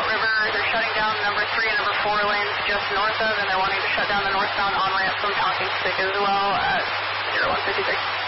Platte River. They're shutting down number 3 and number 4 lanes just north of, and they're wanting to shut down the northbound on-ramp from Talking Stick as well at 0156.